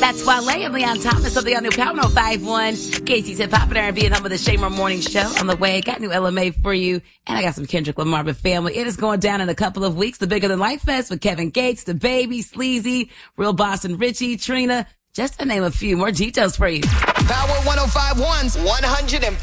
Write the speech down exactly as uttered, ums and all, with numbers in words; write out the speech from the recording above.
That's Wale and Leon Thomas of the all new Power one oh five one. Casey's Hip Hop and R and B and home of the Shamer Morning Show on the way. Got new L M A for you. And I got some Kendrick Lamar but family. It is going down in a couple of weeks. The Bigger Than Life Fest with Kevin Gates, The Baby, Sleazy, Real Boss and Richie, Trina. Just to name a few. More details for you. Power one oh five one's one hundred